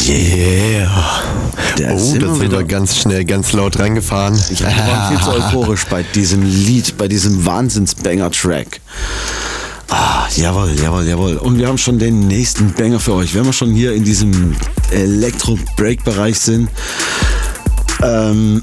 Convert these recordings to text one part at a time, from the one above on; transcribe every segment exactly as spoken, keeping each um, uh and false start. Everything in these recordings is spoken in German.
Yeah. Da Oh, sind da wir sind wieder. wir ganz schnell, ganz laut reingefahren. Ich war viel zu euphorisch bei diesem Lied, bei diesem Wahnsinns-Banger-Track. Ah, jawohl, jawohl, jawohl. Und wir haben schon den nächsten Banger für euch. Wenn wir schon hier in diesem Elektro-Break-Bereich sind, ähm,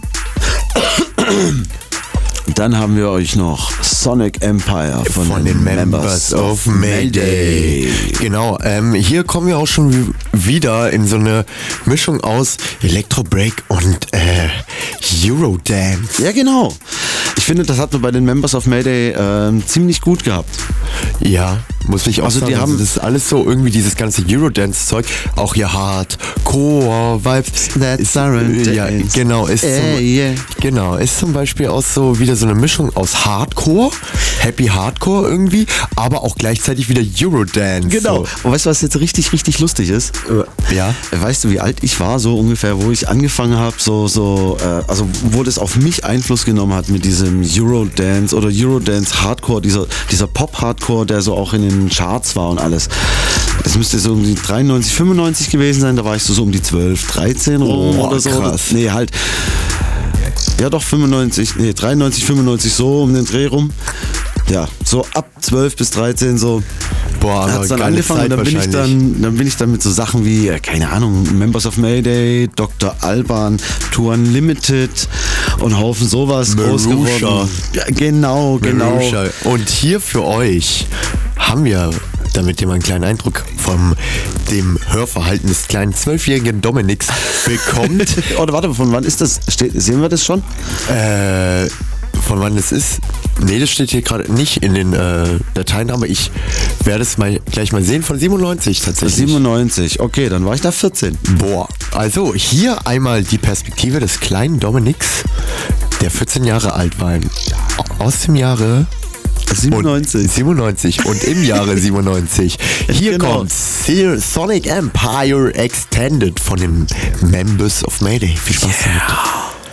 dann haben wir euch noch Sonic Empire von, Von den Members of Mayday. Genau, ähm, hier kommen wir auch schon w- wieder in so eine Mischung aus Electro-Break und äh, Eurodance. Ja, genau. Ich finde, das hat man bei den Members of Mayday ähm, ziemlich gut gehabt. Ja, muss ich auch Also sagen. die haben- also das ist alles so irgendwie dieses ganze Eurodance-Zeug, auch hier Hardcore-Vibes. That's our Ja, dance. genau, ist Äh, zum, yeah. genau, ist zum Beispiel auch so wieder so eine Mischung aus Hardcore, Happy Hardcore irgendwie, aber auch gleichzeitig wieder Eurodance. Genau. So. Und weißt du, was jetzt richtig, richtig lustig ist? Ja. Weißt du, wie alt ich war, so ungefähr, wo ich angefangen habe, so, so, äh, also wo das auf mich Einfluss genommen hat mit diesem Eurodance oder Eurodance Hardcore, dieser, dieser Pop-Hardcore, der so auch in den Charts war und alles. Das müsste so um die dreiundneunzig, fünfundneunzig gewesen sein, da war ich so, so um die zwölf, dreizehn rum Oh, oder so. krass. Nee, halt. Ja doch, fünfundneunzig, nee, dreiundneunzig, fünfundneunzig, so um den Dreh rum. Ja, so ab zwölf bis dreizehn so. Boah, Da aber hat's dann geile angefangen Zeit und dann bin, ich wahrscheinlich. dann, dann bin ich dann mit so Sachen wie, äh, keine Ahnung, Members of Mayday, Doktor Alban, Tour Unlimited und Haufen sowas groß Marusha. geworden. Ja, genau, genau. Marusha. Und hier für euch haben wir, damit ihr mal einen kleinen Eindruck vom dem Hörverhalten des kleinen zwölfjährigen Dominiks bekommt, Oder warte, von wann ist das? Steht, sehen wir das schon? äh, von wann es ist. Nee, das steht hier gerade nicht in den äh, Dateien, aber ich werde es mal gleich mal sehen. Von siebenundneunzig tatsächlich. siebenundneunzig, okay, dann war ich da vierzehn. Boah, also hier einmal die Perspektive des kleinen Dominiks, der vierzehn Jahre alt war. Aus dem Jahre siebenundneunzig. Und siebenundneunzig und im Jahre siebenundneunzig. Hier Genau. kommt Sonic Empire Extended von den Members of Mayday. Viel Spaß damit.